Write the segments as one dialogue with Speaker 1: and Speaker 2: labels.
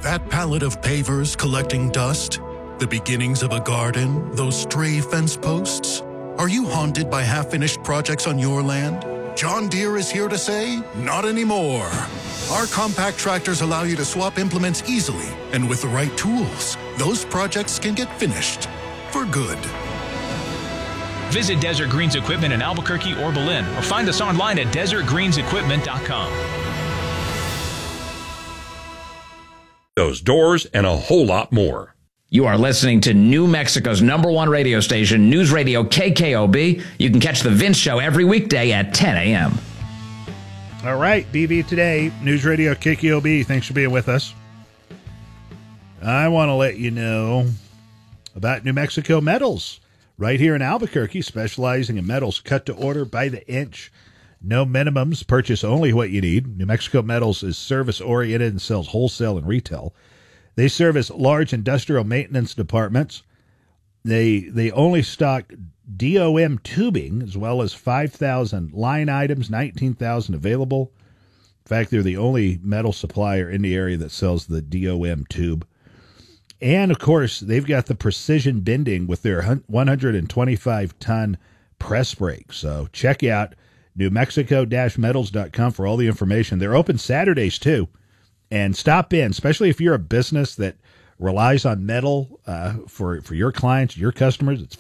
Speaker 1: That pallet of pavers collecting dust? The beginnings of a garden? Those stray fence posts? Are you haunted by half-finished projects on your land? John Deere is here to say, not anymore. Our compact tractors allow you to swap implements easily, and with the right tools, those projects can get finished for good.
Speaker 2: Visit Desert Greens Equipment in Albuquerque or Belen, or find us online at desertgreensequipment.com.
Speaker 3: Those doors and a whole lot more.
Speaker 4: You are listening to New Mexico's #1 radio station, News Radio KKOB. You can catch The Vince Show every weekday at 10 a.m.
Speaker 5: All right, BV Today, News Radio KKOB. Thanks for being with us. I want to let you know about New Mexico Metals right here in Albuquerque, specializing in metals cut to order by the inch. No minimums, purchase only what you need. New Mexico Metals is service-oriented and sells wholesale and retail. They service large industrial maintenance departments. They only stock DOM tubing, as well as 5,000 line items, 19,000 available. In fact, they're the only metal supplier in the area that sells the DOM tube. And, of course, they've got the precision bending with their 125-ton press brake. So check out NewMexico-metals.com for all the information. They're open Saturdays, too. And stop in, especially if you're a business that relies on metal for your clients, your customers. It's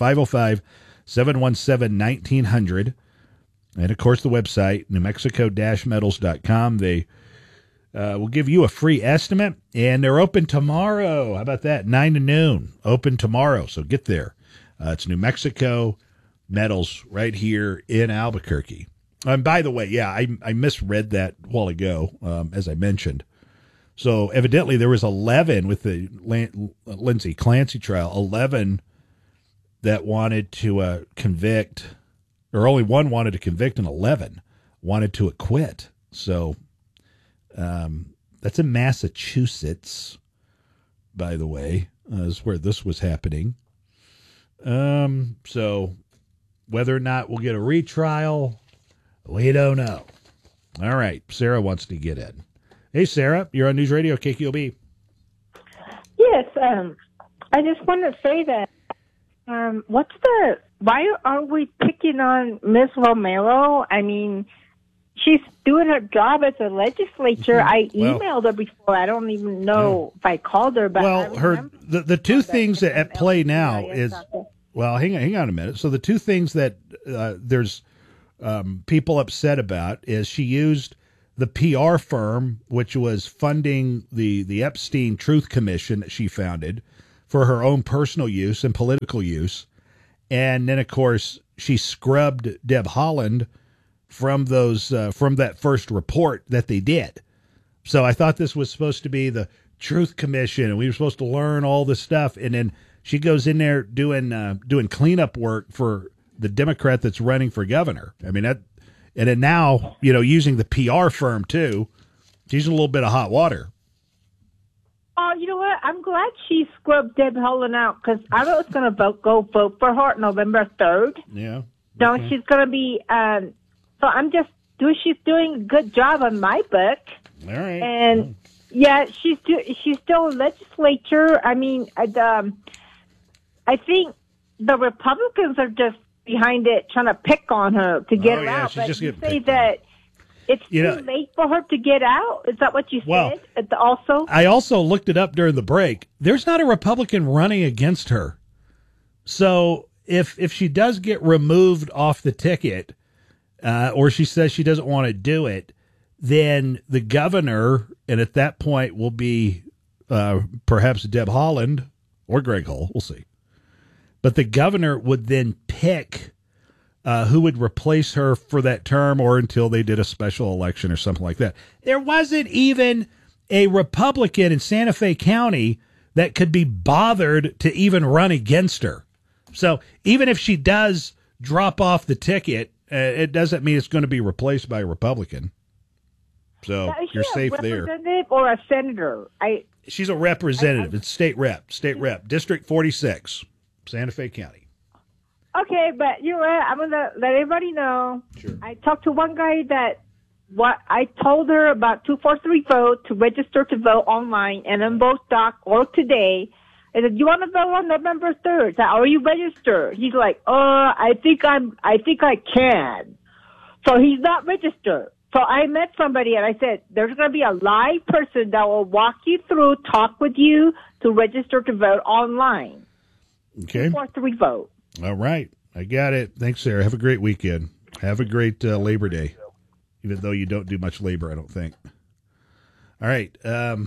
Speaker 5: 505-717-1900. And, of course, the website, NewMexico-metals.com. They will give you a free estimate, and they're open tomorrow. How about that? 9 to noon, open tomorrow. So get there. It's New Mexico Metals right here in Albuquerque. And by the way, yeah, I misread that a while ago, as I mentioned. So evidently there was 11 with the Lindsay Clancy trial, 11 that wanted to convict, or only one wanted to convict and 11 wanted to acquit. So that's in Massachusetts, by the way, is where this was happening. So whether or not we'll get a retrial, we don't know. All right, Sarah wants to get in. Hey, Sarah, you're on News Radio KQOB.
Speaker 6: Yes, I just want to say that why are we picking on Ms. Romero? I mean, she's doing her job as a legislature. I emailed her before. I don't even know if I called her. But
Speaker 5: the two things that at play now is, well, hang on a minute. So the two things that there's people upset about is she used the PR firm, which was funding the Epstein Truth Commission that she founded for her own personal use and political use. And then, of course, she scrubbed Deb Haaland from that first report that they did. So I thought this was supposed to be the Truth Commission, and we were supposed to learn all this stuff. And then she goes in there doing cleanup work for the Democrat that's running for governor. I mean, and then now, using the PR firm too, she's in a little bit of hot water.
Speaker 6: Oh, you know what? I'm glad she scrubbed Deb Haaland out, because I was going to go vote for her November 3rd.
Speaker 5: Yeah.
Speaker 6: So she's going to be. So I'm just she's doing a good job on my book.
Speaker 5: All right.
Speaker 6: And yeah, she's still in legislature. I mean, I think the Republicans are just behind it, trying to pick on her to get her out. But you say that it's too late for her to get out? Is that what you said? Also,
Speaker 5: I also looked it up during the break. There's not a Republican running against her. So if she does get removed off the ticket, or she says she doesn't want to do it, then the governor, and at that point will be perhaps Deb Haaland or Greg Hull. We'll see. But the governor would then pick who would replace her for that term, or until they did a special election or something like that. There wasn't even a Republican in Santa Fe County that could be bothered to even run against her. So even if she does drop off the ticket, it doesn't mean it's going to be replaced by a Republican. So you're safe there.
Speaker 6: Representative or a senator?
Speaker 5: She's a representative. It's state rep, District 46. Santa Fe County.
Speaker 6: Okay, but I'm going to let everybody know.
Speaker 5: Sure.
Speaker 6: I talked to one guy that what I told her about 243 vote to register to vote online and then vote.org today. I said, you want to vote on November 3rd? Are you registered? He's like, I think I can. So he's not registered. So I met somebody and I said, there's going to be a live person that will walk you through, talk with you to register to vote online.
Speaker 5: Okay.
Speaker 6: 243 vote.
Speaker 5: All right. I got it. Thanks, Sarah. Have a great weekend. Have a great Labor Day, even though you don't do much labor, I don't think. All right.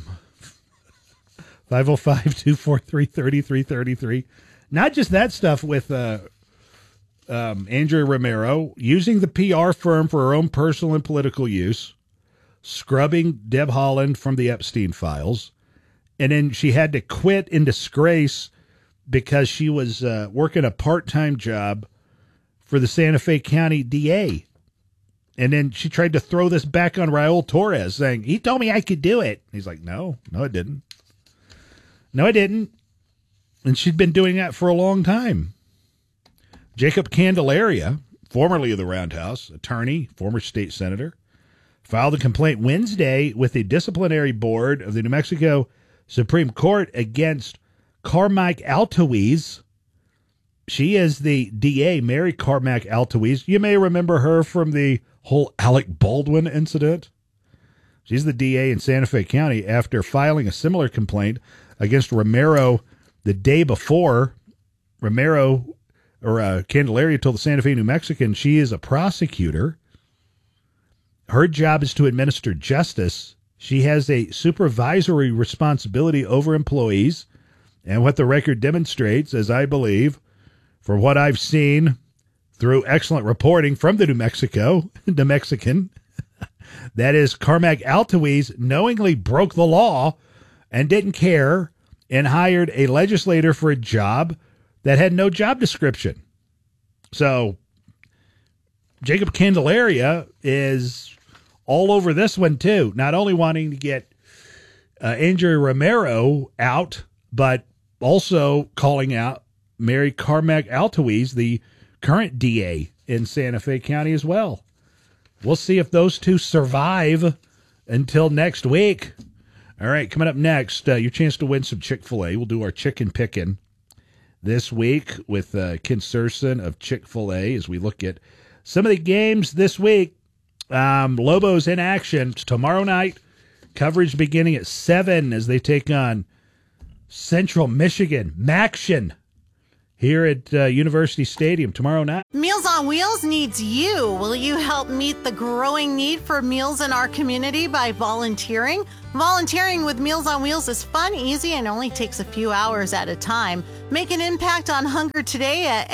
Speaker 5: 505-243-3333. Not just that stuff with Andrea Romero using the PR firm for her own personal and political use, scrubbing Deb Haaland from the Epstein files, and then she had to quit in disgrace because she was working a part-time job for the Santa Fe County DA. And then she tried to throw this back on Raul Torres, saying, he told me I could do it. He's like, no, it didn't. No, it didn't. And she'd been doing that for a long time. Jacob Candelaria, formerly of the Roundhouse, attorney, former state senator, filed a complaint Wednesday with the disciplinary board of the New Mexico Supreme Court against Carmack Altowies. She is the DA, Mary Carmack Altowies. You may remember her from the whole Alec Baldwin incident. She's the DA in Santa Fe County after filing a similar complaint against Romero the day before. Candelaria told the Santa Fe New Mexican she is a prosecutor. Her job is to administer justice. She has a supervisory responsibility over employees. And what the record demonstrates, as I believe, for what I've seen through excellent reporting from the New Mexican, that is Carmack Altowies knowingly broke the law and didn't care and hired a legislator for a job that had no job description. So Jacob Candelaria is all over this one too, not only wanting to get Andrea Romero out, but also calling out Mary Carmack Altowies, the current DA in Santa Fe County as well. We'll see if those two survive until next week. All right, coming up next, your chance to win some Chick-fil-A. We'll do our chicken picking this week with Ken Surson of Chick-fil-A as we look at some of the games this week. Lobos in action tomorrow night. Coverage beginning at 7 as they take on Central Michigan. Maction here at University Stadium tomorrow night.
Speaker 7: Meals on Wheels needs you. Will you help meet the growing need for meals in our community by volunteering? Volunteering with Meals on Wheels is fun, easy, and only takes a few hours at a time. Make an impact on hunger today at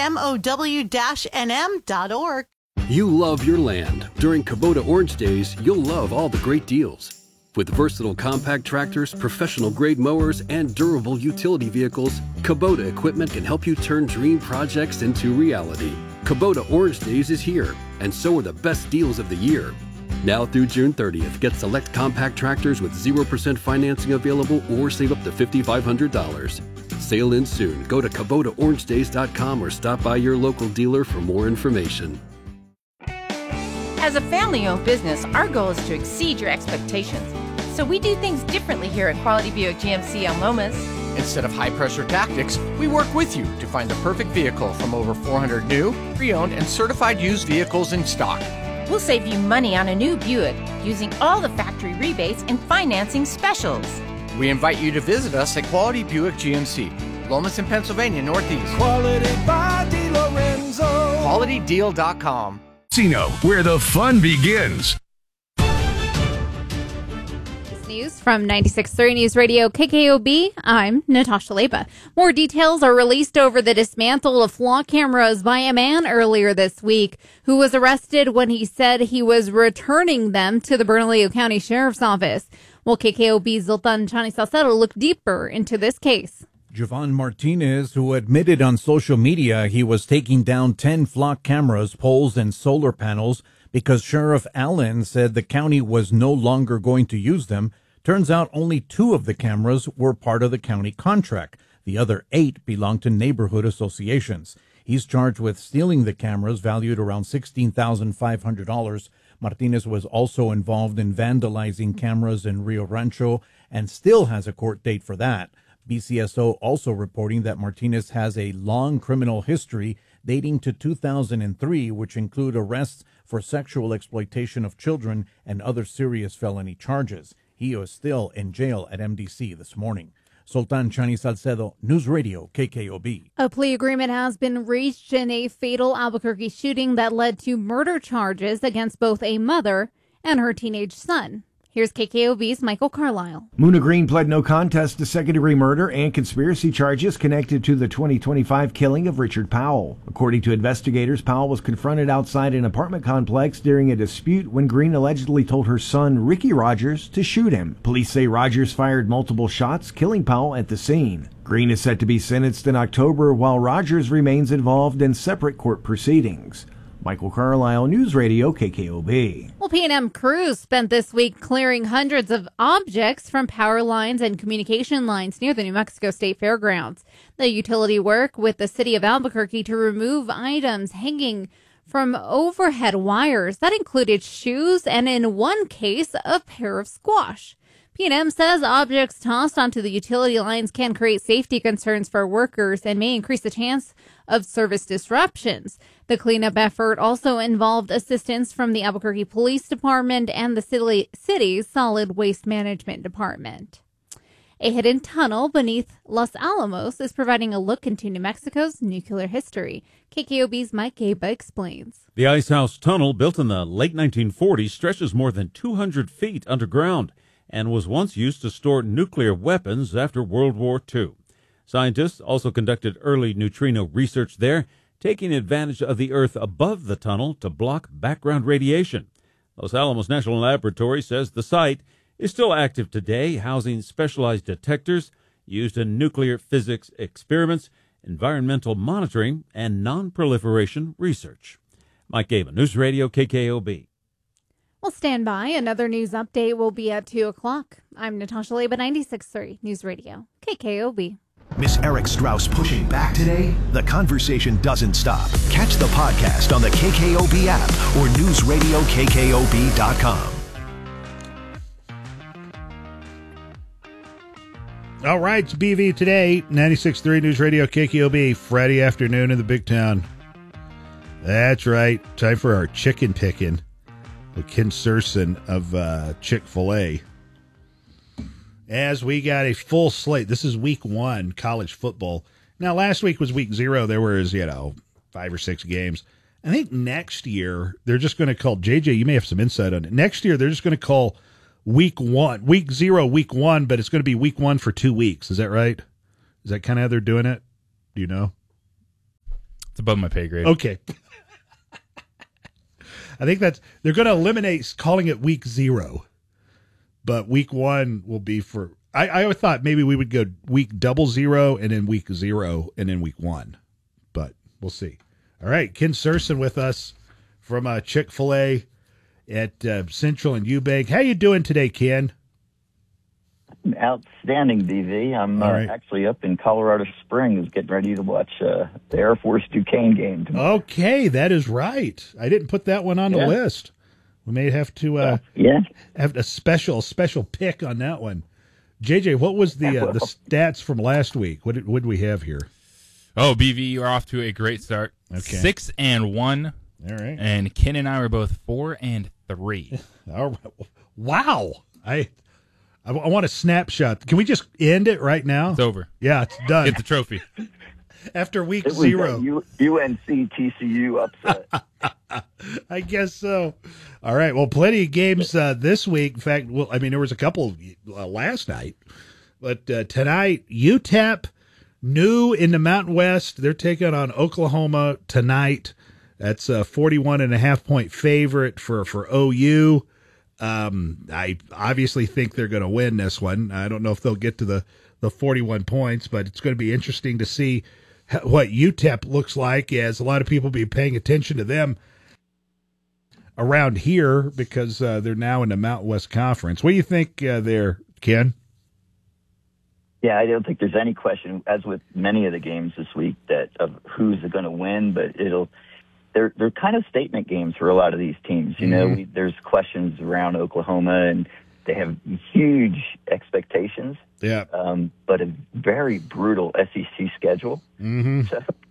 Speaker 7: mow-nm.org.
Speaker 8: You love your land. During Kubota Orange Days, you'll love all the great deals. With versatile compact tractors, professional-grade mowers, and durable utility vehicles, Kubota equipment can help you turn dream projects into reality. Kubota Orange Days is here, and so are the best deals of the year. Now through June 30th, get select compact tractors with 0% financing available or save up to $5,500. Sale ends soon. Go to KubotaOrangeDays.com or stop by your local dealer for more information.
Speaker 9: As a family-owned business, our goal is to exceed your expectations. So we do things differently here at Quality Buick GMC on Lomas.
Speaker 10: Instead of high-pressure tactics, we work with you to find the perfect vehicle from over 400 new, pre-owned, and certified used vehicles in stock.
Speaker 9: We'll save you money on a new Buick using all the factory rebates and financing specials.
Speaker 10: We invite you to visit us at Quality Buick GMC, Lomas in Pennsylvania, Northeast.
Speaker 11: Quality by DeLorenzo.
Speaker 10: QualityDeal.com.
Speaker 12: Casino, where the fun begins.
Speaker 13: News from 96.3 News Radio KKOB. I'm Natasha Leba. More details are released over the dismantle of flock cameras by a man earlier this week who was arrested when he said he was returning them to the Bernalillo County Sheriff's Office. Well, KKOB's Zoltan Chani Salcedo looked deeper into this case.
Speaker 14: Javon Martinez, who admitted on social media he was taking down 10 flock cameras, poles, and solar panels because Sheriff Allen said the county was no longer going to use them. Turns out only 2 of the cameras were part of the county contract. The other 8 belonged to neighborhood associations. He's charged with stealing the cameras valued around $16,500. Martinez was also involved in vandalizing cameras in Rio Rancho and still has a court date for that. BCSO also reporting that Martinez has a long criminal history dating to 2003, which include arrests for sexual exploitation of children and other serious felony charges. He is still in jail at MDC this morning. Sultan Chani Salcedo, News Radio, KKOB.
Speaker 13: A plea agreement has been reached in a fatal Albuquerque shooting that led to murder charges against both a mother and her teenage son. Here's KKOB's Michael Carlisle.
Speaker 15: Muna Green pled no contest to second-degree murder and conspiracy charges connected to the 2025 killing of Richard Powell. According to investigators, Powell was confronted outside an apartment complex during a dispute when Green allegedly told her son, Ricky Rogers, to shoot him. Police say Rogers fired multiple shots, killing Powell at the scene. Green is set to be sentenced in October, while Rogers remains involved in separate court proceedings. Michael Carlisle, News Radio, KKOB.
Speaker 13: Well, P&M crews spent this week clearing hundreds of objects from power lines and communication lines near the New Mexico State Fairgrounds. The utility worked with the city of Albuquerque to remove items hanging from overhead wires. That included shoes and, in one case, a pair of squash. P&M says objects tossed onto the utility lines can create safety concerns for workers and may increase the chance of service disruptions. The cleanup effort also involved assistance from the Albuquerque Police Department and the city's Solid Waste Management Department. A hidden tunnel beneath Los Alamos is providing a look into New Mexico's nuclear history. KKOB's Mike Gaba explains.
Speaker 16: The Ice House Tunnel, built in the late 1940s, stretches more than 200 feet underground and was once used to store nuclear weapons after World War II. Scientists also conducted early neutrino research there, taking advantage of the earth above the tunnel to block background radiation. Los Alamos National Laboratory says the site is still active today, housing specialized detectors used in nuclear physics experiments, environmental monitoring, and non-proliferation research. Mike Gaba, News Radio, KKOB.
Speaker 13: Well, stand by. Another news update will be at 2 o'clock. I'm Natasha Leba, 96.3 News Radio, KKOB.
Speaker 17: Miss Eric Strauss pushing back today? The conversation doesn't stop. Catch the podcast on the KKOB app or newsradiokkob.com.
Speaker 5: All right, it's BV today, 96.3 News Radio, KKOB, Friday afternoon in the big town. That's right. Time for our chicken picking with Ken Surson of Chick-fil-A. As we got a full slate, this is week 1, college football. Now, last week was week 0. There was, 5 or 6 games. I think next year, they're just going to call, JJ, you may have some insight on it. Next year, they're just going to call week 1, week 0, week 1, but it's going to be week 1 for 2 weeks. Is that right? Is that kind of how they're doing it? Do you know?
Speaker 18: It's above my pay grade.
Speaker 5: Okay. I think they're going to eliminate calling it week 0. But week 1 will be for, I thought maybe we would go week 00 and then week 0 and then week 1. But we'll see. All right, Ken Surson with us from Chick-fil-A at Central and Eubank. How you doing today, Ken?
Speaker 19: Outstanding, DV. I'm actually up in Colorado Springs getting ready to watch the Air Force Duquesne game tomorrow.
Speaker 5: Okay, that is right. I didn't put that one on the list. We may have to have a special pick on that one. JJ, what was the stats from last week? What did we have here?
Speaker 18: Oh, BV, you're off to a great start.
Speaker 5: Okay.
Speaker 18: 6-1.
Speaker 5: All right.
Speaker 18: And Ken and I were both 4-3.
Speaker 5: All right. Wow. I want a snapshot. Can we just end it right now?
Speaker 18: It's over.
Speaker 5: Yeah, it's done.
Speaker 18: Get the trophy.
Speaker 5: After week
Speaker 19: it
Speaker 5: 0.
Speaker 19: UNC TCU upset.
Speaker 5: I guess so. All right. Well, plenty of games this week. In fact, there was a couple last night. But tonight, UTEP, new in the Mountain West. They're taking on Oklahoma tonight. That's a 41.5-point favorite for OU. I obviously think they're going to win this one. I don't know if they'll get to the 41 points, but it's going to be interesting to see what UTEP looks like, as a lot of people be paying attention to them around here because they're now in the Mountain West Conference. What do you think there, Ken?
Speaker 19: Yeah, I don't think there's any question, as with many of the games this week, that of who's going to win, but it'll they're kind of statement games for a lot of these teams. You know, there's questions around Oklahoma, and they have huge expectations.
Speaker 5: Yeah.
Speaker 19: But a very brutal SEC schedule.
Speaker 5: Mm-hmm.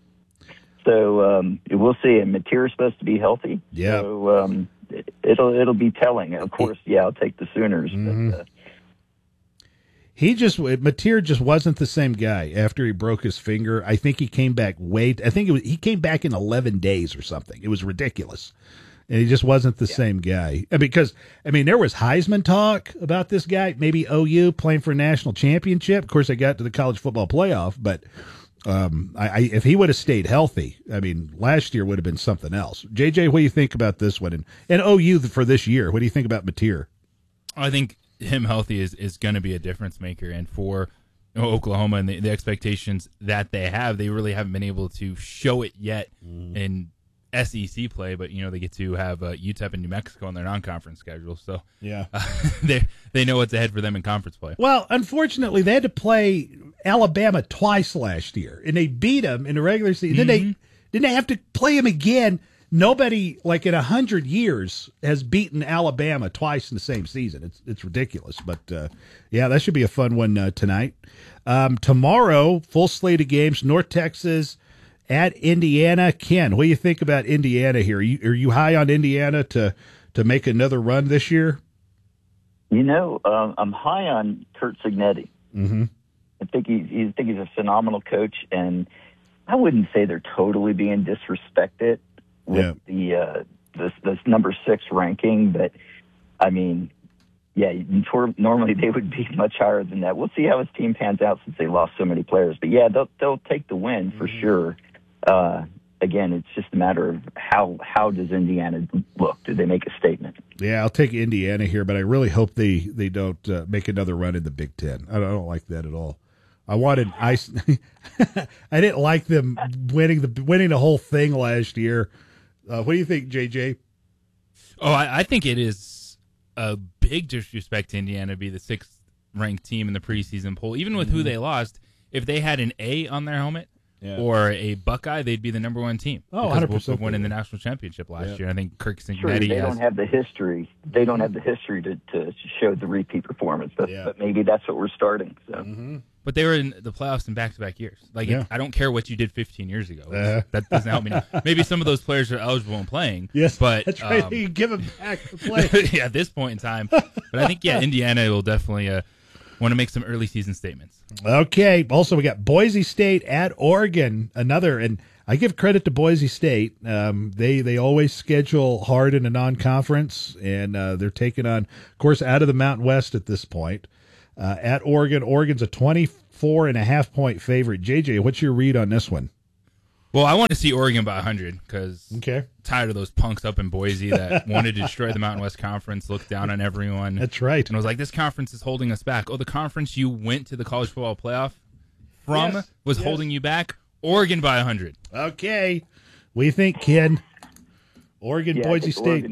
Speaker 19: So we'll see. And Mateer is supposed to be healthy.
Speaker 5: Yeah.
Speaker 19: So it'll be telling. Of course, I'll take the Sooners.
Speaker 5: Mm-hmm.
Speaker 19: But,
Speaker 5: Mateer just wasn't the same guy after he broke his finger. I think he came back he came back in 11 days or something. It was ridiculous. And he just wasn't the same guy. Because there was Heisman talk about this guy, maybe OU playing for a national championship. Of course, they got to the college football playoff, but if he would have stayed healthy, last year would have been something else. JJ, what do you think about this one? And OU for this year, what do you think about Mateer?
Speaker 18: I think him healthy is going to be a difference maker, and for Oklahoma and the expectations that they have, they really haven't been able to show it yet in SEC play. But they get to have UTEP and New Mexico on their non-conference schedule, so
Speaker 5: yeah,
Speaker 18: they know what's ahead for them in conference play.
Speaker 5: Well, unfortunately, they had to play Alabama twice last year, and they beat them in the regular season. Then they have to play them again. Nobody, like in 100 years, has beaten Alabama twice in the same season. It's ridiculous. But, that should be a fun one tonight. Tomorrow, full slate of games, North Texas at Indiana. Ken, what do you think about Indiana here? Are you high on Indiana to make another run this year?
Speaker 19: I'm high on Curt Cignetti.
Speaker 5: Mm-hmm.
Speaker 19: I think he's a phenomenal coach, and I wouldn't say they're totally being disrespected with the number 6 ranking, but normally they would be much higher than that. We'll see how his team pans out since they lost so many players. But they'll take the win for sure. Again, it's just a matter of how does Indiana look? Do they make a statement?
Speaker 5: Yeah, I'll take Indiana here, but I really hope they don't make another run in the Big Ten. I don't like that at all. I didn't like them winning the whole thing last year. What do you think, JJ?
Speaker 18: Oh, I think it is a big disrespect to Indiana to be the 6th ranked team in the preseason poll. Even with who they lost, if they had an A on their helmet or a Buckeye, they'd be the number 1 team.
Speaker 5: Oh, 100%.
Speaker 18: Of winning the national championship last year. I think Curt Cignetti
Speaker 19: Sure, they don't have the history. They don't have the history to show the repeat performance. But maybe that's what we're starting. So.
Speaker 5: Mm-hmm.
Speaker 18: But they were in the playoffs in back-to-back years. I don't care what you did 15 years ago. That doesn't help me now. Maybe some of those players are eligible and playing.
Speaker 5: Yes,
Speaker 18: but
Speaker 5: that's right. You give them back to play.
Speaker 18: At this point in time. But I think, Indiana will definitely want to make some early season statements.
Speaker 5: Okay. Also, we got Boise State at Oregon. And I give credit to Boise State. They always schedule hard in a non-conference, and they're taking on, of course, out of the Mountain West at this point. At Oregon. Oregon's a 24.5 point favorite. JJ, what's your read on this one?
Speaker 18: Well, I want to see Oregon by 100 because
Speaker 5: tired
Speaker 18: of those punks up in Boise that wanted to destroy the Mountain West Conference, look down on everyone.
Speaker 5: That's right.
Speaker 18: And I was like, this conference is holding us back. Oh, the conference you went to the college football playoff from was holding you back. Oregon by 100.
Speaker 5: Okay. What do you think, Ken? Oregon, Boise State.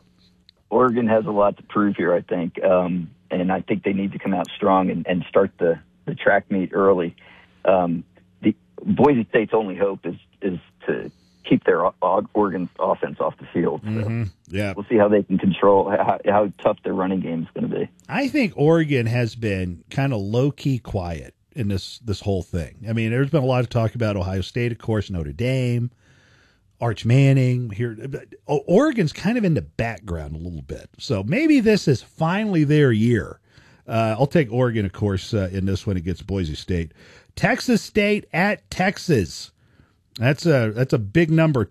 Speaker 19: Oregon has a lot to prove here, I think. And I think they need to come out strong and start the track meet early. The Boise State's only hope is to keep their Oregon's offense off the field. So we'll see how they can control how tough their running game is going to be.
Speaker 5: I think Oregon has been kind of low-key quiet in this whole thing. There's been a lot of talk about Ohio State, of course, Notre Dame, Arch Manning here. Oregon's kind of in the background a little bit. So maybe this is finally their year. I'll take Oregon, of course, in this one against Boise State. Texas State at Texas. That's a big number,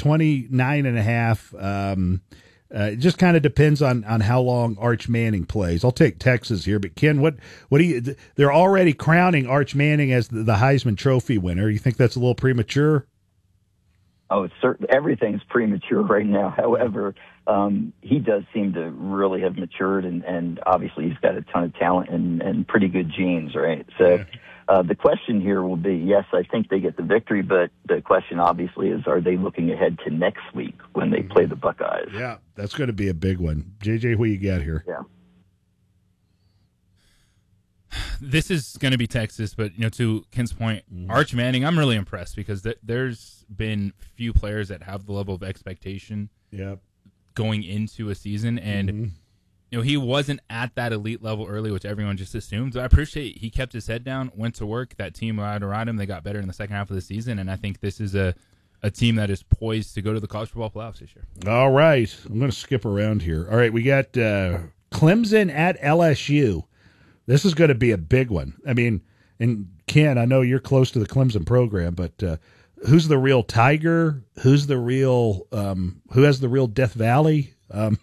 Speaker 5: 29.5. It just kind of depends on how long Arch Manning plays. I'll take Texas here, but Ken, what do you? They're already crowning Arch Manning as the Heisman Trophy winner. You think that's a little premature?
Speaker 19: Oh, it's certain. Everything's premature right now. However, he does seem to really have matured, and obviously he's got a ton of talent and pretty good genes, right? So the question here will be, yes, I think they get the victory, but the question obviously is, are they looking ahead to next week when they play the Buckeyes?
Speaker 5: Yeah, that's going to be a big one. JJ, who you got here?
Speaker 19: Yeah.
Speaker 18: this is going to be Texas, but to Ken's point, Arch Manning, I'm really impressed because there's been few players that have the level of expectation going into a season, and he wasn't at that elite level early, which everyone just assumed. But I appreciate he kept his head down, went to work. That team around him, they got better in the second half of the season, and I think this is a team that is poised to go to the college football playoffs this year.
Speaker 5: All right, I'm going to skip around here. All right, we got Clemson at LSU. This is going to be a big one. I mean, and Ken, I know you're close to the Clemson program, but who's the real Tiger? Who's the real? Who has the real Death Valley?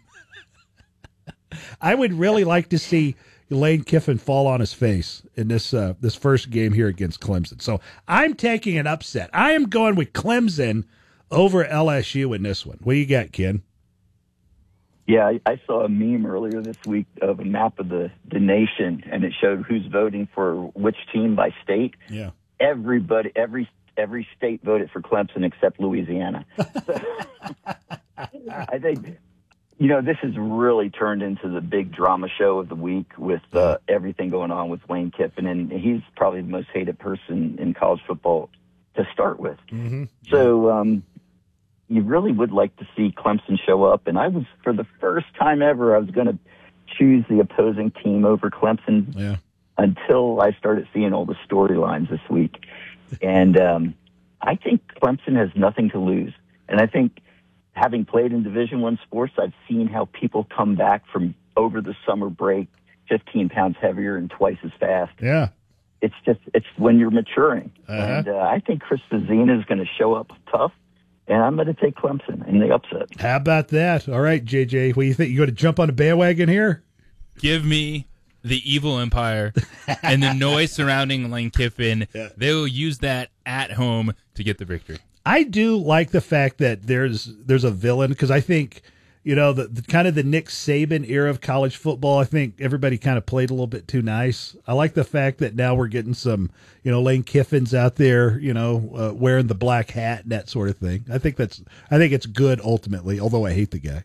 Speaker 5: I would really like to see Lane Kiffin fall on his face in this first game here against Clemson. So I'm taking an upset. I am going with Clemson over LSU in this one. What do you got, Ken?
Speaker 19: Yeah, I saw a meme earlier this week of a map of the nation, and it showed who's voting for which team by state.
Speaker 5: Yeah.
Speaker 19: Every state voted for Clemson except Louisiana. So, I think, this has really turned into the big drama show of the week with everything going on with Lane Kiffin, and he's probably the most hated person in college football to start with.
Speaker 5: Mm-hmm.
Speaker 19: So, you really would like to see Clemson show up. And for the first time ever, I was going to choose the opposing team over Clemson until I started seeing all the storylines this week. And I think Clemson has nothing to lose. And I think having played in Division I sports, I've seen how people come back from over the summer break 15 pounds heavier and twice as fast.
Speaker 5: Yeah.
Speaker 19: It's when you're maturing.
Speaker 5: Uh-huh.
Speaker 19: And I think Chris Zazina is going to show up tough. And I'm going to take Clemson in the upset.
Speaker 5: How about that? All right, JJ, what do you think? You going to jump on a bandwagon here?
Speaker 18: Give me the evil empire and the noise surrounding Lane Kiffin.
Speaker 5: Yeah.
Speaker 18: They will use that at home to get the victory.
Speaker 5: I do like the fact that there's a villain, because I think, the kind of the Nick Saban era of college football, I think everybody kind of played a little bit too nice. I like the fact that now we're getting some, Lane Kiffin's out there, wearing the black hat and that sort of thing. I think it's good ultimately, although I hate the guy.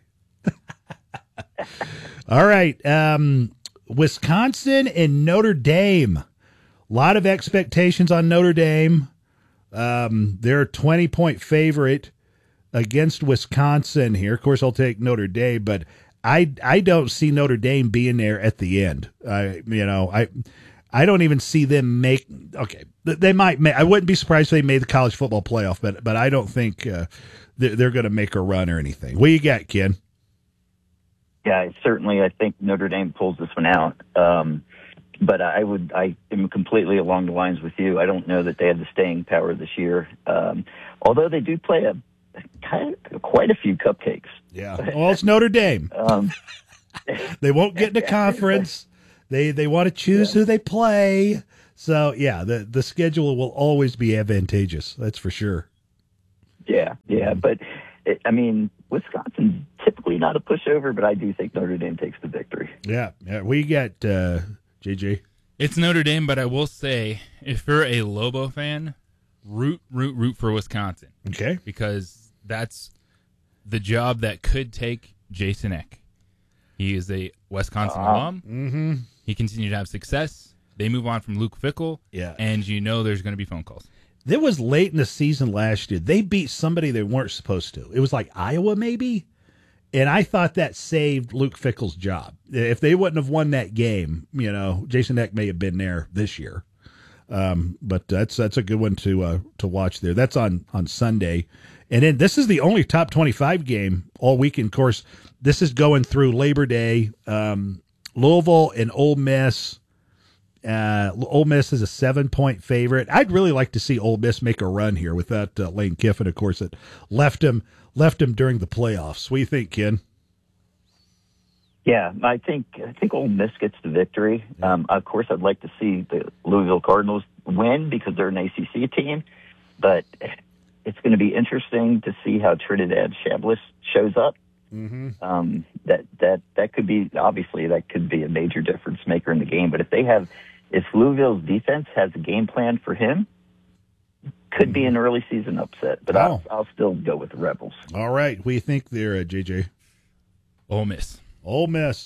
Speaker 5: All right. Wisconsin and Notre Dame. A lot of expectations on Notre Dame. They're a 20-point favorite against Wisconsin here. Of course, I'll take Notre Dame, but I don't see Notre Dame being there at the end. I don't even see them make. Okay, they might make. I wouldn't be surprised if they made the college football playoff, but I don't think they're going to make a run or anything. What you got, Ken?
Speaker 19: Yeah, certainly. I think Notre Dame pulls this one out. But I am completely along the lines with you. I don't know that they have the staying power this year. Although they do play quite a few cupcakes.
Speaker 5: Yeah. Well, it's Notre Dame. They won't get in the conference. They want to choose who they play. So yeah, the schedule will always be advantageous. That's for sure.
Speaker 19: Yeah. But Wisconsin's typically not a pushover, but I do think Notre Dame takes the victory.
Speaker 5: Yeah. We got JJ.
Speaker 18: It's Notre Dame, but I will say, if you're a Lobo fan, root for Wisconsin.
Speaker 5: Okay.
Speaker 18: Because that's the job that could take Jason Eck. He is a Wisconsin alum.
Speaker 5: Mm-hmm.
Speaker 18: He continued to have success. They move on from Luke Fickell.
Speaker 5: Yeah.
Speaker 18: And there's going to be phone calls.
Speaker 5: It was late in the season last year. They beat somebody they weren't supposed to. It was like Iowa, maybe? And I thought that saved Luke Fickell's job. If they wouldn't have won that game, Jason Eck may have been there this year. But that's a good one to watch there. That's on Sunday. And then this is the only top 25 game all weekend. Of course, this is going through Labor Day. Louisville and Ole Miss. Ole Miss is a 7-point favorite. I'd really like to see Ole Miss make a run here without Lane Kiffin, of course, that left him during the playoffs. What do you think, Ken?
Speaker 19: Yeah, I think Ole Miss gets the victory. Of course, I'd like to see the Louisville Cardinals win because they're an ACC team, but it's going to be interesting to see how Trinidad Chambliss shows up.
Speaker 5: Mm-hmm.
Speaker 19: That could be, obviously that could be a major difference maker in the game. But if Louisville's defense has a game plan for him, could be an early season upset. But I'll still go with the Rebels.
Speaker 5: All right, what do you think there, JJ?
Speaker 18: Ole Miss.
Speaker 5: Ole Miss.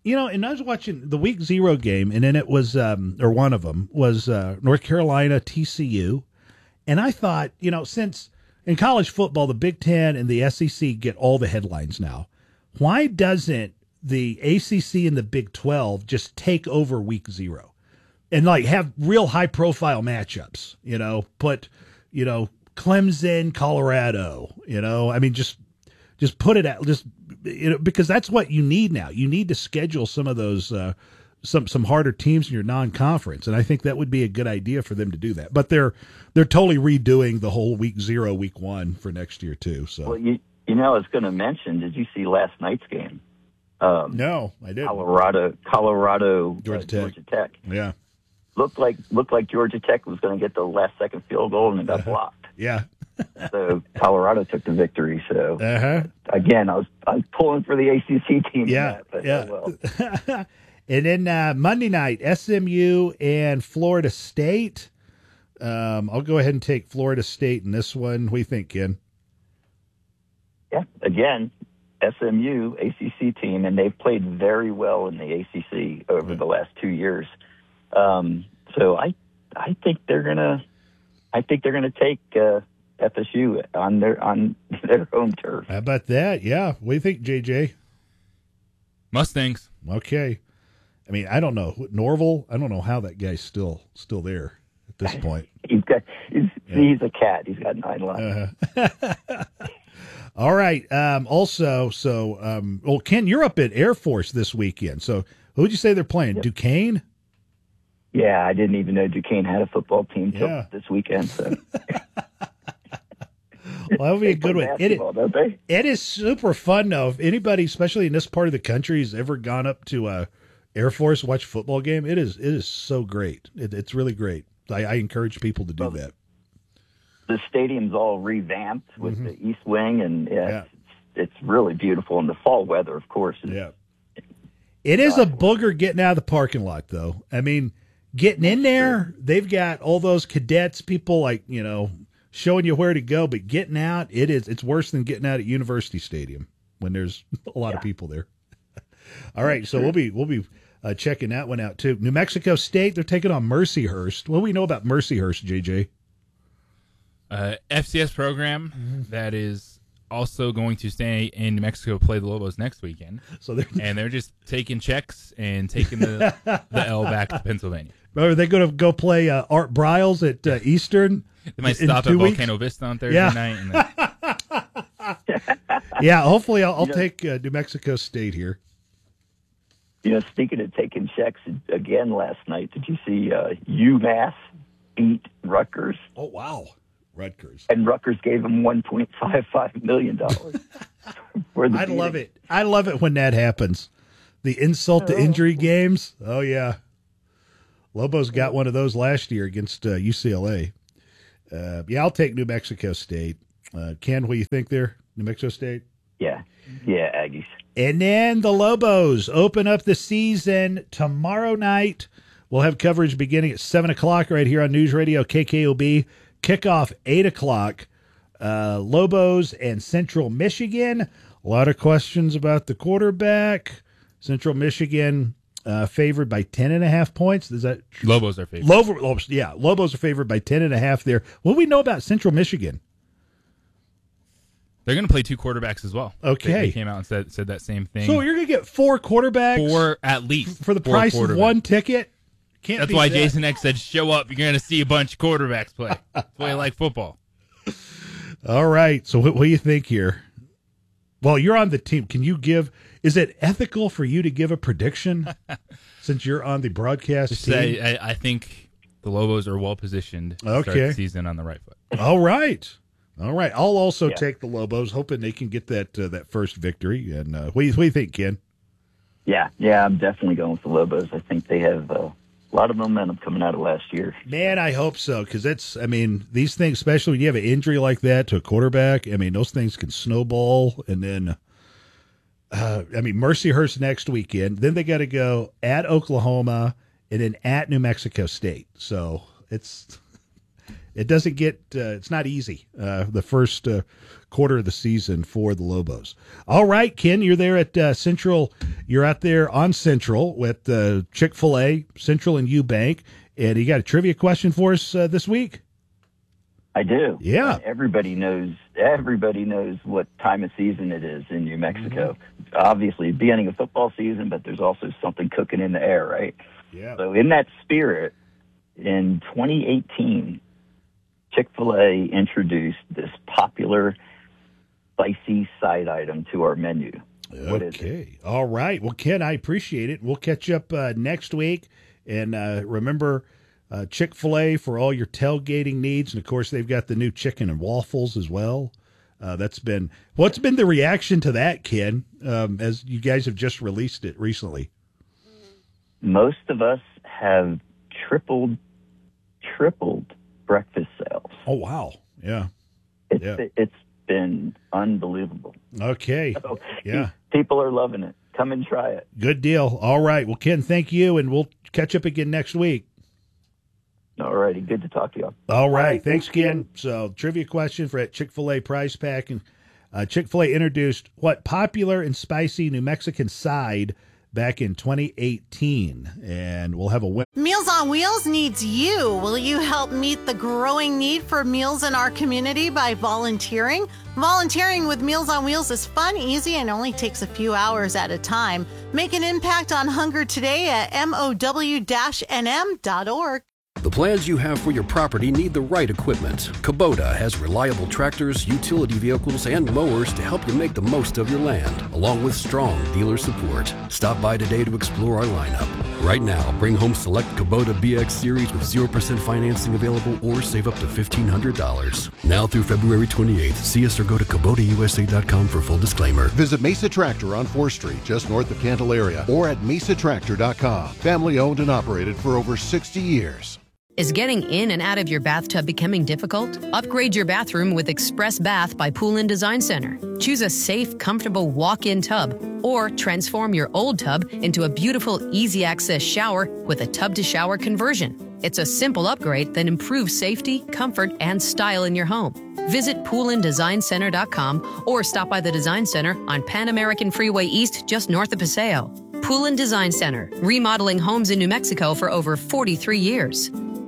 Speaker 5: and I was watching the week 0 game, and then it was, or one of them was North Carolina TCU. And I thought, since in college football, the Big Ten and the SEC get all the headlines now, why doesn't the ACC and the Big 12 just take over week 0 and like have real high profile matchups, put, Clemson, Colorado, I mean, just put it out, because that's what you need now. You need to schedule some of those, some harder teams in your non-conference, and I think that would be a good idea for them to do that. But they're totally redoing the whole week 0, week 1 for next year too. So,
Speaker 19: well, I was going to mention. Did you see last night's game?
Speaker 5: No, I didn't.
Speaker 19: Colorado,
Speaker 5: Georgia Tech. Yeah,
Speaker 19: looked like Georgia Tech was going to get the last second field goal, and it got blocked.
Speaker 5: Yeah.
Speaker 19: So Colorado took the victory. So again, I was pulling for the ACC team.
Speaker 5: Yeah,
Speaker 19: but
Speaker 5: yeah.
Speaker 19: Oh well.
Speaker 5: And then Monday night, SMU and Florida State. I'll go ahead and take Florida State in this one. What do you think, Ken?
Speaker 19: Yeah, again, SMU, ACC team, and they've played very well in the ACC over the last 2 years. So I think they're gonna take FSU on their home turf.
Speaker 5: How about that? Yeah. What do you think, JJ?
Speaker 18: Mustangs.
Speaker 5: Okay. I mean, I don't know Norville. I don't know how that guy's still there at this point.
Speaker 19: He's a cat. He's got 9 lives.
Speaker 5: All right. Well, Ken, you're up at Air Force this weekend. So who would you say they're playing? Yep. Duquesne?
Speaker 19: Yeah, I didn't even know Duquesne had a football team till this weekend. So.
Speaker 5: Well, that would be a good one. It is super fun, though. If anybody, especially in this part of the country, has ever gone up to Air Force watch a football game, it is so great. It's really great. I encourage people to do that.
Speaker 19: The stadium's all revamped with the East Wing, and it's really beautiful. And the fall weather, of course.
Speaker 5: It is a booger getting out of the parking lot, though. I mean, getting in there, they've got all those cadets, people showing you where to go, but getting out, it's worse than getting out at University Stadium when there's a lot of people there. All right, so we'll be checking that one out too. New Mexico State, they're taking on Mercyhurst. What do we know about Mercyhurst, JJ?
Speaker 18: FCS program that is also going to stay in New Mexico, play the Lobos next weekend.
Speaker 5: So
Speaker 18: they're just taking checks and taking the L back to Pennsylvania.
Speaker 5: Are they going to go play Art Briles at Eastern?
Speaker 18: They might stop at Volcano Vista on Thursday night.
Speaker 5: Yeah, hopefully I'll take New Mexico State here.
Speaker 19: Speaking of taking checks, again last night, did you see UMass beat Rutgers?
Speaker 5: Oh, wow. Rutgers.
Speaker 19: And Rutgers gave them $1.55 million.
Speaker 5: I love it. I love it when that happens. The insult to injury games. Oh, yeah. Lobos got one of those last year against UCLA. I'll take New Mexico State. Ken, what do you think there? New Mexico State?
Speaker 19: Yeah, Aggies.
Speaker 5: And then the Lobos open up the season tomorrow night. We'll have coverage beginning at 7 o'clock right here on News Radio KKOB. Kickoff 8 o'clock. Lobos and Central Michigan. A lot of questions about the quarterback. Central Michigan favored by 10.5 points. Is that true?
Speaker 18: Lobos are favored.
Speaker 5: Lobos are favored by 10.5 there. What do we know about Central Michigan?
Speaker 18: They're going to play 2 quarterbacks as well.
Speaker 5: Okay.
Speaker 18: They came out and said that same thing.
Speaker 5: So you're going to get 4 quarterbacks?
Speaker 18: 4 at least.
Speaker 5: For the price of 1 ticket?
Speaker 18: That's why Jason X said, show up. You're going to see a bunch of quarterbacks play like football.
Speaker 5: All right. So what do you think here? Well, you're on the team. Can you is it ethical for you to give a prediction since you're on the broadcast team?
Speaker 18: I think the Lobos are well positioned to start the season on the right foot.
Speaker 5: All right. I'll also take the Lobos, hoping they can get that first victory. And what do you think, Ken?
Speaker 19: Yeah, I'm definitely going with the Lobos. I think they have a lot of momentum coming out of last year.
Speaker 5: Man, I hope so, because these things, especially when you have an injury like that to a quarterback, those things can snowball. And then, Mercyhurst next weekend. Then they got to go at Oklahoma and then at New Mexico State. So it doesn't get it's not easy the first quarter of the season for the Lobos. All right, Ken, you're there at Central. You're out there on Central with Chick-fil-A, Central and Eubank, and you got a trivia question for us this week?
Speaker 19: I do.
Speaker 5: Yeah.
Speaker 19: And everybody knows what time of season it is in New Mexico.
Speaker 5: Mm-hmm.
Speaker 19: Obviously, beginning of football season, but there's also something cooking in the air, right?
Speaker 5: Yeah.
Speaker 19: So in that spirit, in 2018, Chick-fil-A introduced this popular spicy side item to our menu. What is it?
Speaker 5: Okay. All right. Well, Ken, I appreciate it. We'll catch up next week. And remember, Chick-fil-A for all your tailgating needs. And, of course, they've got the new chicken and waffles as well. What's been the reaction to that, Ken, as you guys have just released it recently?
Speaker 19: Most of us have tripled breakfast sales.
Speaker 5: Oh, wow. Yeah.
Speaker 19: It's been unbelievable.
Speaker 5: Okay.
Speaker 19: So,
Speaker 5: yeah.
Speaker 19: People are loving it. Come and try it.
Speaker 5: Good deal. All right. Well, Ken, thank you, and we'll catch up again next week.
Speaker 19: All righty. Good to talk to you.
Speaker 5: All right. Thanks, Ken. So, trivia question for at Chick-fil-A Prize Pack. And Chick-fil-A introduced what popular and spicy New Mexican side back in 2018, and we'll have a win.
Speaker 7: Meals on Wheels needs you. Will you help meet the growing need for meals in our community by volunteering? Volunteering with Meals on Wheels is fun, easy, and only takes a few hours at a time. Make an impact on hunger today at mow-nm.org.
Speaker 8: The plans you have for your property need the right equipment. Kubota has reliable tractors, utility vehicles, and mowers to help you make the most of your land, along with strong dealer support. Stop by today to explore our lineup. Right now, bring home select Kubota BX Series with 0% financing available or save up to $1,500. Now through February 28th, see us or go to KubotaUSA.com for full disclaimer.
Speaker 20: Visit Mesa Tractor on 4th Street, just north of Candelaria, or at mesatractor.com. Family owned and operated for over 60 years.
Speaker 21: Is getting in and out of your bathtub becoming difficult? Upgrade your bathroom with Express Bath by Pool & Design Center. Choose a safe, comfortable walk-in tub, or transform your old tub into a beautiful, easy-access shower with a tub-to-shower conversion. It's a simple upgrade that improves safety, comfort, and style in your home. Visit poolanddesignCenter.com or stop by the Design Center on Pan American Freeway East, just north of Paseo. Pool & Design Center, remodeling homes in New Mexico for over 43 years.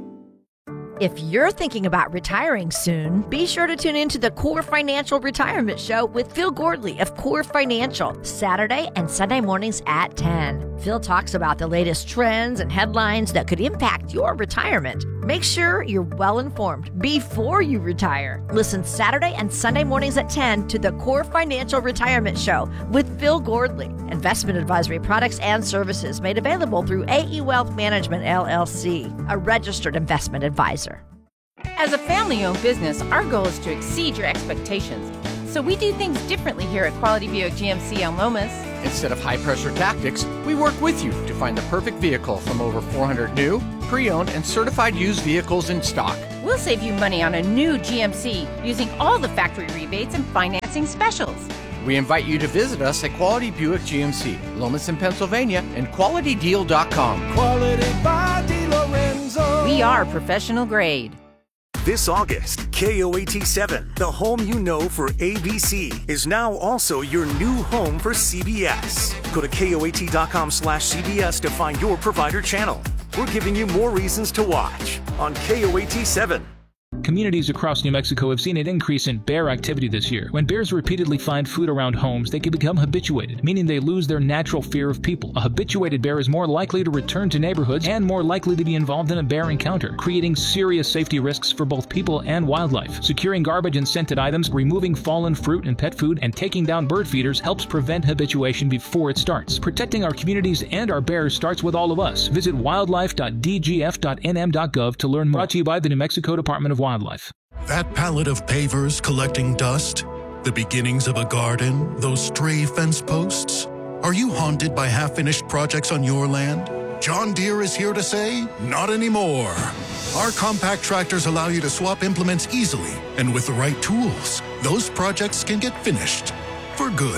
Speaker 22: If you're thinking about retiring soon, be sure to tune in to the Core Financial Retirement Show with Phil Gordley of Core Financial, Saturday and Sunday mornings at 10. Phil talks about the latest trends and headlines that could impact your retirement. Make sure you're well informed before you retire. Listen Saturday and Sunday mornings at 10 to the Core Financial Retirement Show with Phil Gordley. Investment advisory products and services made available through AE Wealth Management, LLC, a registered investment advisor.
Speaker 9: As a family-owned business, our goal is to exceed your expectations. So we do things differently here at Quality Buick GMC on Lomas.
Speaker 10: Instead of high-pressure tactics, we work with you to find the perfect vehicle from over 400 new, pre-owned, and certified used vehicles in stock.
Speaker 9: We'll save you money on a new GMC using all the factory rebates and financing specials.
Speaker 10: We invite you to visit us at Quality Buick GMC, Lomas in Pennsylvania, and QualityDeal.com.
Speaker 11: Quality by DeLorenzo.
Speaker 9: We are professional grade.
Speaker 23: This August, KOAT7, the home you know for ABC, is now also your new home for CBS. Go to KOAT.com/CBS to find your provider channel. We're giving you more reasons to watch on KOAT7.
Speaker 2: Communities across New Mexico have seen an increase in bear activity this year. When bears repeatedly find food around homes, they can become habituated, meaning they lose their natural fear of people. A habituated bear is more likely to return to neighborhoods and more likely to be involved in a bear encounter, creating serious safety risks for both people and wildlife. Securing garbage and scented items, removing fallen fruit and pet food, and taking down bird feeders helps prevent habituation before it starts. Protecting our communities and our bears starts with all of us. Visit wildlife.dgf.nm.gov to learn more. Brought to you by the New Mexico Department of Wildlife.
Speaker 1: That pallet of pavers collecting dust? The beginnings of a garden? Those stray fence posts? Are you haunted by half-finished projects on your land? John Deere is here to say, not anymore. Our compact tractors allow you to swap implements easily, and with the right tools, those projects can get finished for good.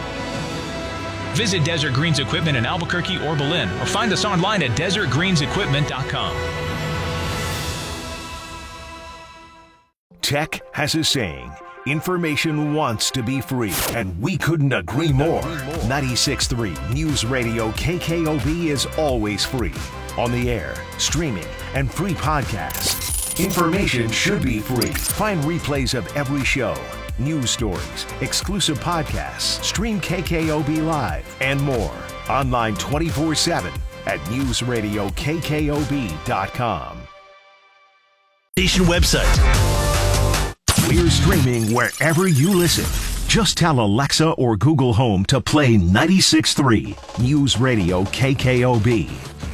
Speaker 2: Visit Desert Greens Equipment in Albuquerque or Berlin, or find us online at desertgreensequipment.com.
Speaker 17: Tech has a saying. Information wants to be free, and we couldn't agree more. 96.3 News Radio KKOB is always free. On the air, streaming, and free podcasts. Information should be free. Find replays of every show, news stories, exclusive podcasts, stream KKOB Live, and more. Online 24/7 at newsradiokkOB.com. Station website. We're streaming wherever you listen. Just tell Alexa or Google Home to play 96.3 News Radio KKOB.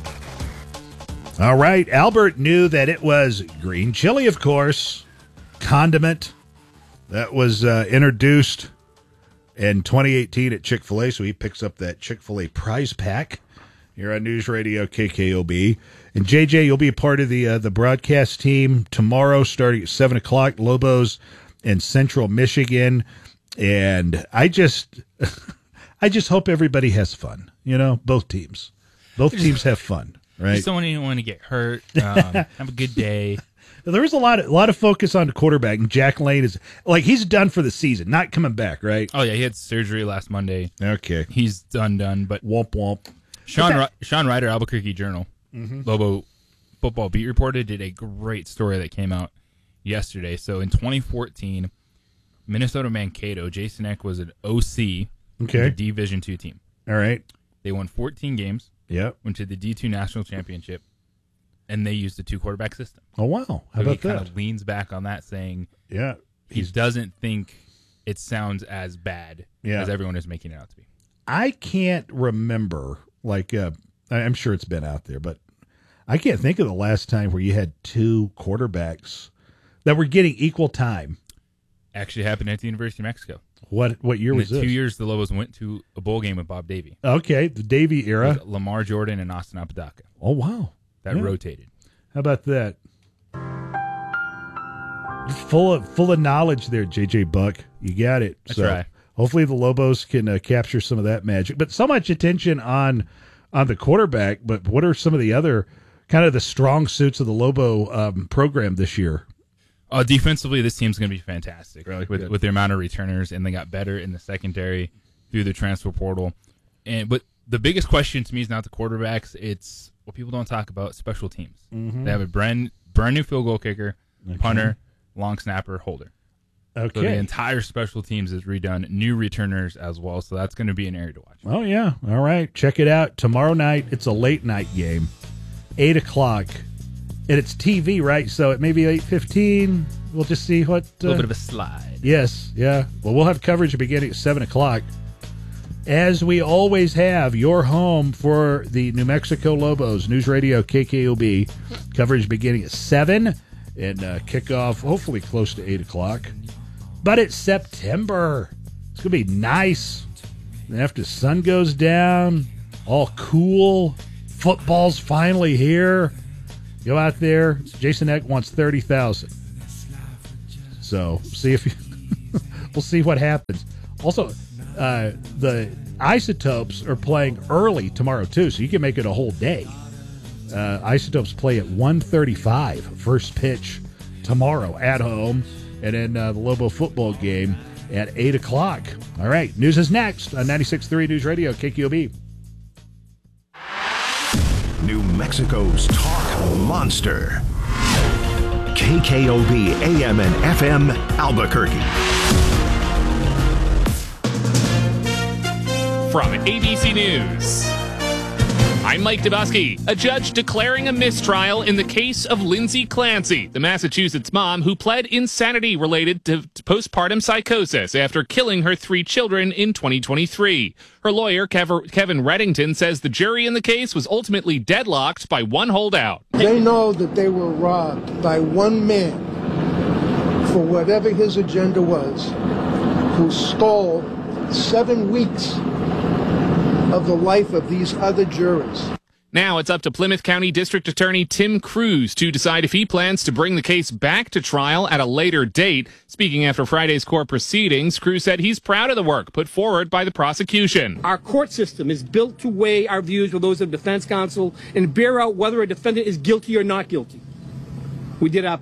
Speaker 5: All right. Albert knew that it was green chili, of course, condiment that was introduced in 2018 at Chick-fil-A. So he picks up that Chick-fil-A prize pack here on News Radio KKOB. And JJ, you'll be a part of the broadcast team tomorrow, starting at 7 o'clock. Lobos in Central Michigan, and I just hope everybody has fun. You know, both teams have fun, right?
Speaker 18: Just don't want to get hurt. Have a good day.
Speaker 5: There is a lot of focus on the quarterback, and Jack Lane is like he's done for the season, not coming back, right?
Speaker 18: Oh yeah, he had surgery last Monday.
Speaker 5: Okay,
Speaker 18: he's done. But
Speaker 5: womp womp.
Speaker 18: Sean Ryder, Albuquerque Journal.
Speaker 5: Mm-hmm.
Speaker 18: Lobo football beat reporter did a great story that came out yesterday. So in 2014, Minnesota Mankato, Jason Eck was an OC of the Division II team.
Speaker 5: All right.
Speaker 18: They won 14 games.
Speaker 5: Yep.
Speaker 18: Went to the D2 National Championship, and they used a 2-quarterback system.
Speaker 5: Oh, wow. How
Speaker 18: so
Speaker 5: about
Speaker 18: he kind
Speaker 5: that?
Speaker 18: of leans back on that, saying
Speaker 5: he
Speaker 18: doesn't think it sounds as bad as everyone is making it out to be.
Speaker 5: I can't remember, I'm sure it's been out there, but I can't think of the last time where you had two quarterbacks that were getting equal time.
Speaker 18: Actually happened at the University of Mexico.
Speaker 5: What year was this?
Speaker 18: 2 years the Lobos went to a bowl game with Bob Davie.
Speaker 5: Okay, the Davie era.
Speaker 18: With Lamar Jordan and Austin Apodaca.
Speaker 5: Oh, wow.
Speaker 18: That rotated.
Speaker 5: How about that? Full of knowledge there, JJ Buck. You got it.
Speaker 18: That's right.
Speaker 5: Hopefully the Lobos can capture some of that magic. But so much attention on the quarterback, but what are some of the other kind of the strong suits of the Lobo program this year?
Speaker 18: Defensively, this team's going to be fantastic
Speaker 5: with
Speaker 18: the amount of returners, and they got better in the secondary through the transfer portal. But the biggest question to me is not the quarterbacks; it's what people don't talk about: special teams.
Speaker 5: Mm-hmm.
Speaker 18: They have a brand new field goal kicker, punter, long snapper, holder.
Speaker 5: Okay,
Speaker 18: so the entire special teams is redone. New returners as well, so that's going to be an area to watch.
Speaker 5: Oh yeah, all right, check it out tomorrow night. It's a late night game, 8 o'clock. And it's TV, right? So it may be 8:15. We'll just see what...
Speaker 18: a little bit of a slide.
Speaker 5: Yes, yeah. Well, we'll have coverage beginning at 7 o'clock. As we always have, your home for the New Mexico Lobos, News Radio KKOB. Coverage beginning at 7 and kickoff hopefully close to 8 o'clock. But it's September. It's going to be nice. And after the sun goes down, all cool. Football's finally here. Go out there. Jason Eck wants 30,000. So see if we'll see what happens. Also, the Isotopes are playing early tomorrow too, so you can make it a whole day. Isotopes play at 1:35, first pitch tomorrow at home, and then the Lobo football game at 8 o'clock. All right, news is next on 96.3 News Radio KQOB.
Speaker 17: New Mexico's talk monster. KKOB AM and FM Albuquerque.
Speaker 3: From ABC News, I'm Mike Dubosky. A judge declaring a mistrial in the case of Lindsay Clancy, the Massachusetts mom who pled insanity related to postpartum psychosis after killing her 3 children in 2023. Her lawyer, Kevin Reddington, says the jury in the case was ultimately deadlocked by one holdout.
Speaker 4: They know that they were robbed by one man for whatever his agenda was, who stole 7 weeks of the life of these other jurors.
Speaker 3: Now it's up to Plymouth County District Attorney Tim Cruz to decide if he plans to bring the case back to trial at a later date. Speaking after Friday's court proceedings, Cruz said he's proud of the work put forward by the prosecution.
Speaker 6: Our court system is built to weigh our views with those of defense counsel and bear out whether a defendant is guilty or not guilty. We did our part.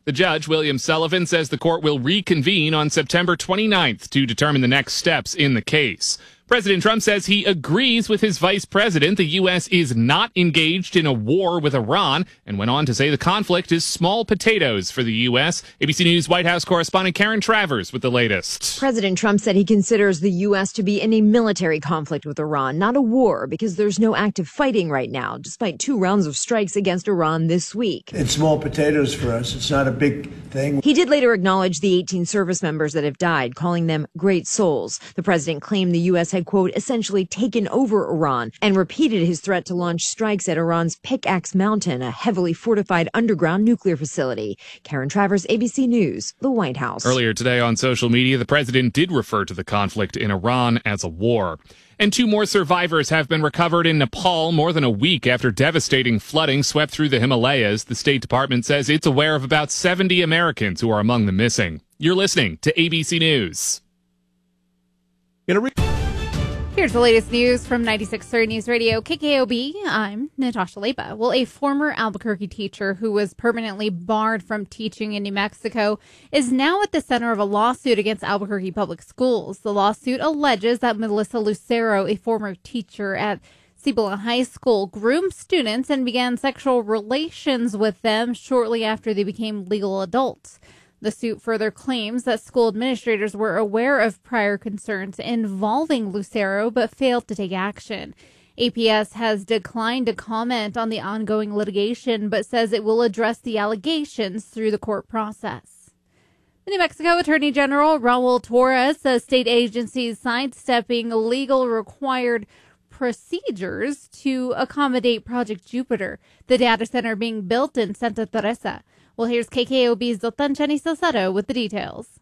Speaker 3: The judge, William Sullivan, says the court will reconvene on September 29th to determine the next steps in the case. President Trump says he agrees with his vice president the U.S. is not engaged in a war with Iran, and went on to say the conflict is small potatoes for the U.S. ABC News White House correspondent Karen Travers with the latest.
Speaker 12: President Trump said he considers the U.S. to be in a military conflict with Iran, not a war, because there's no active fighting right now, despite 2 rounds of strikes against Iran this week.
Speaker 14: It's small potatoes for us. It's not a big thing.
Speaker 12: He did later acknowledge the 18 service members that have died, calling them great souls. The president claimed the U.S. had, quote, essentially taken over Iran, and repeated his threat to launch strikes at Iran's Pickaxe Mountain, a heavily fortified underground nuclear facility. Karen Travers, ABC News, the White House.
Speaker 3: Earlier today on social media, the president did refer to the conflict in Iran as a war. And 2 more survivors have been recovered in Nepal more than a week after devastating flooding swept through the Himalayas. The State Department says it's aware of about 70 Americans who are among the missing. You're listening to ABC News.
Speaker 13: Here's the latest news from 96.3 News Radio KKOB. I'm Natasha Leba. Well, a former Albuquerque teacher who was permanently barred from teaching in New Mexico is now at the center of a lawsuit against Albuquerque Public Schools. The lawsuit alleges that Melissa Lucero, a former teacher at Cibola High School, groomed students and began sexual relations with them shortly after they became legal adults. The suit further claims that school administrators were aware of prior concerns involving Lucero but failed to take action. APS has declined to comment on the ongoing litigation but says it will address the allegations through the court process. The New Mexico Attorney General Raul Torres says state agencies sidestepping legal required procedures to accommodate Project Jupiter, the data center being built in Santa Teresa. Well, here's KKOB's Zoltan Chani Salcedo with the details.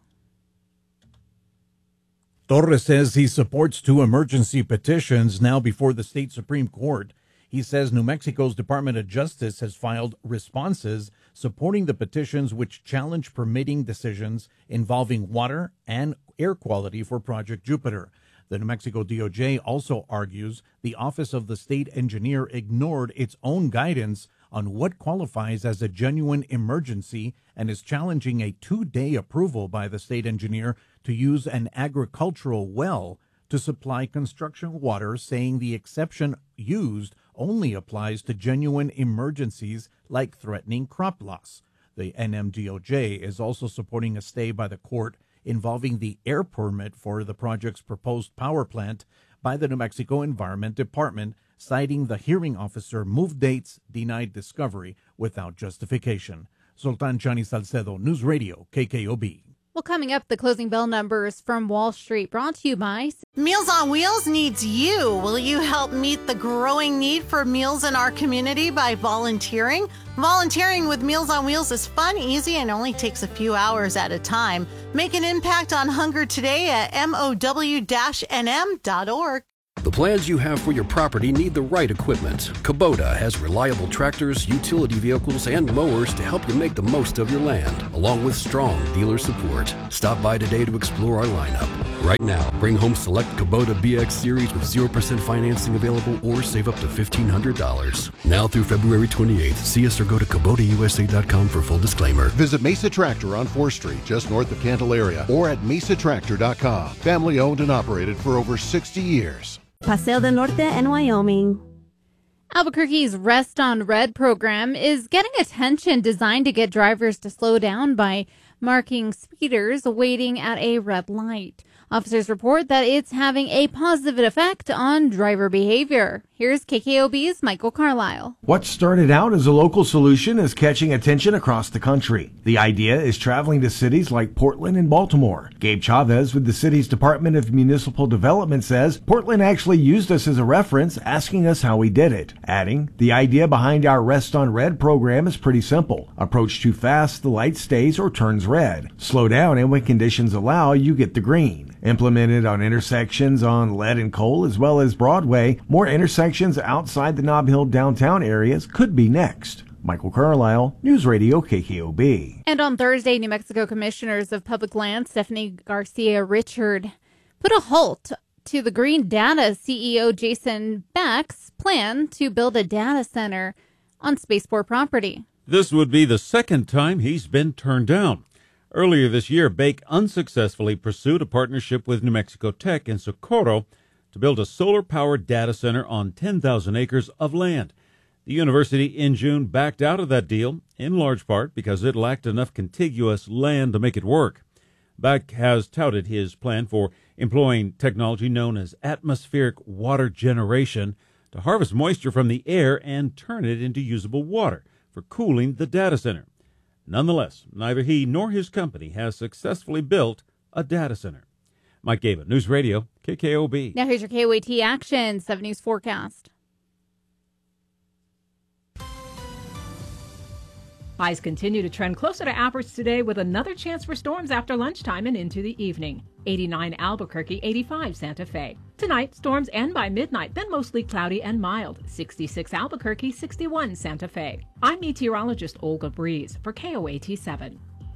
Speaker 15: Torres says he supports 2 emergency petitions now before the state Supreme Court. He says New Mexico's Department of Justice has filed responses supporting the petitions which challenge permitting decisions involving water and air quality for Project Jupiter. The New Mexico DOJ also argues the Office of the State Engineer ignored its own guidance on what qualifies as a genuine emergency and is challenging a 2-day approval by the state engineer to use an agricultural well to supply construction water, saying the exception used only applies to genuine emergencies like threatening crop loss. The NMDOJ is also supporting a stay by the court involving the air permit for the project's proposed power plant by the New Mexico Environment Department, citing the hearing officer moved dates, denied discovery without justification. Sultan Chani Salcedo, News Radio, KKOB.
Speaker 13: Well, coming up, the closing bell numbers from Wall Street, brought to you by
Speaker 7: Meals on Wheels needs you. Will you help meet the growing need for meals in our community by volunteering? Volunteering with Meals on Wheels is fun, easy, and only takes a few hours at a time. Make an impact on hunger today at mow-nm.org.
Speaker 8: The plans you have for your property need the right equipment. Kubota has reliable tractors, utility vehicles, and mowers to help you make the most of your land, along with strong dealer support. Stop by today to explore our lineup. Right now, bring home select Kubota BX Series with 0% financing available or save up to $1,500. Now through February 28th, see us or go to KubotaUSA.com for full disclaimer.
Speaker 20: Visit Mesa Tractor on 4th Street, just north of Candelaria, or at mesatractor.com. Family owned and operated for over 60 years.
Speaker 24: Paseo del Norte en Wyoming.
Speaker 13: Albuquerque's Rest on Red program is getting attention designed to get drivers to slow down by marking speeders waiting at a red light. Officers report that it's having a positive effect on driver behavior. Here's KKOB's Michael Carlisle.
Speaker 25: What started out as a local solution is catching attention across the country. The idea is traveling to cities like Portland and Baltimore. Gabe Chavez with the city's Department of Municipal Development says Portland actually used us as a reference, asking us how we did it. Adding, the idea behind our Rest on Red program is pretty simple. Approach too fast, the light stays or turns red. Slow down, and when conditions allow, you get the green. Implemented on intersections on Lead and Cole as well as Broadway, more intersections outside the Nob Hill downtown areas could be next. Michael Carlisle, News Radio KKOB.
Speaker 13: And on Thursday, New Mexico Commissioners of Public Lands Stephanie Garcia Richard put a halt to the Green Data CEO Jason Beck's plan to build a data center on spaceport property.
Speaker 10: This would be the second time he's been turned down. Earlier this year, Bake unsuccessfully pursued a partnership with New Mexico Tech in Socorro to build a solar-powered data center on 10,000 acres of land. The university in June backed out of that deal, in large part because it lacked enough contiguous land to make it work. Bake has touted his plan for employing technology known as atmospheric water generation to harvest moisture from the air and turn it into usable water for cooling the data center. Nonetheless, neither he nor his company has successfully built a data center. Mike Gaba, News Radio, KKOB.
Speaker 13: Now here's your KOAT Action 7 News forecast.
Speaker 16: Highs continue to trend closer to average today with another chance for storms after lunchtime and into the evening. 89 Albuquerque, 85 Santa Fe. Tonight, storms end by midnight, then mostly cloudy and mild. 66 Albuquerque, 61 Santa Fe. I'm meteorologist Olga Breeze for KOAT 7.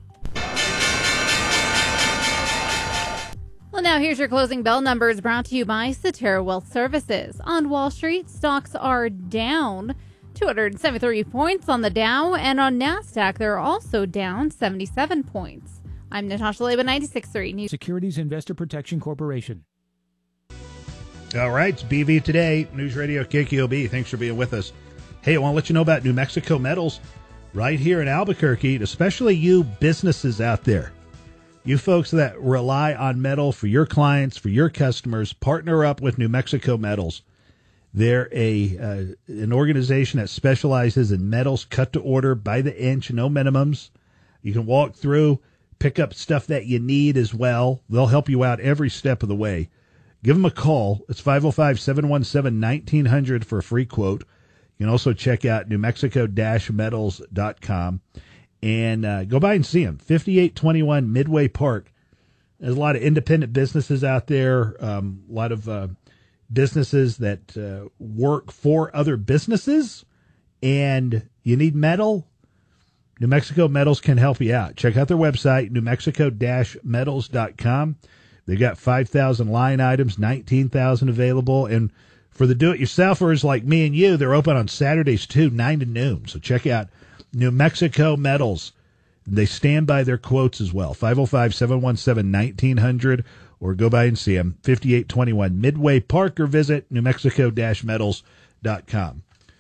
Speaker 13: Well, now here's your closing bell numbers brought to you by Cetera Wealth Services. On Wall Street, stocks are down 273 points on the Dow, and on NASDAQ, they're also down 77 points. I'm Natasha Leba, 96.3 News.
Speaker 2: Securities Investor Protection Corporation.
Speaker 5: All right, it's BV Today, News Radio KKOB. Thanks for being with us. Hey, I want to let you know about New Mexico Metals right here in Albuquerque, especially you businesses out there. You folks that rely on metal for your clients, for your customers, partner up with New Mexico Metals. They're an organization that specializes in metals cut to order by the inch, no minimums. You can walk through, pick up stuff that you need as well. They'll help you out every step of the way. Give them a call. It's 505-717-1900 for a free quote. You can also check out newmexico-metals.com and go by and see them. 5821 Midway Park. There's a lot of independent businesses out there, a lot of businesses that work for other businesses, and you need metal. New Mexico Metals can help you out. Check out their website, newmexico-metals.com. They got 5,000 line items, 19,000 available. And for the do-it-yourselfers like me and you, they're open on Saturdays too, 9 to noon. So check out New Mexico Metals. They stand by their quotes as well. 505-717-1900, or go by and see them. 5821 Midway Park, or visit newmexico-metals.com.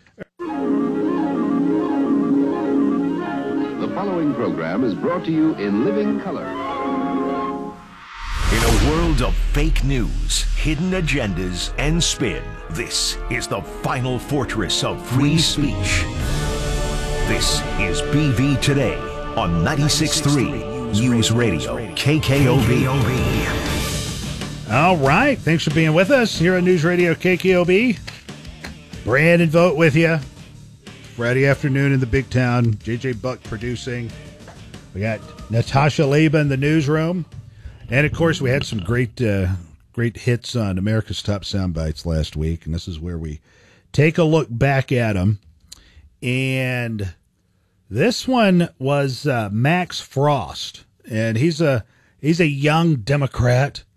Speaker 19: The following program is brought to you in living color.
Speaker 17: In a world of fake news, hidden agendas, and spin, this is the final fortress of free speech. This is BV Today on 96.3 News Radio, KKOB.
Speaker 5: All right. Thanks for being with us here on News Radio KKOB. Brandon Vogt with you. Friday afternoon in the big town. JJ Buck producing. We got Natasha Leba in the newsroom. And, of course, we had some great hits on America's Top Soundbites last week. And this is where we take a look back at them. And this one was Max Frost. And he's a young Democrat.